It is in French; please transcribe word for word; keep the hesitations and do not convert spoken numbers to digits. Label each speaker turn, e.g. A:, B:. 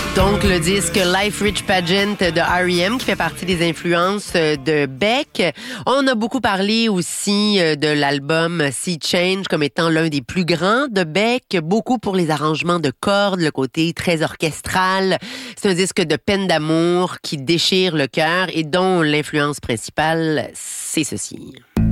A: Donc, le disque Life Rich Pageant de R E M qui fait partie des influences de Beck. On a beaucoup parlé aussi de l'album Sea Change comme étant l'un des plus grands de Beck. Beaucoup pour les arrangements de cordes, le côté très orchestral. C'est un disque de peine d'amour qui déchire le cœur et dont l'influence principale, c'est ceci.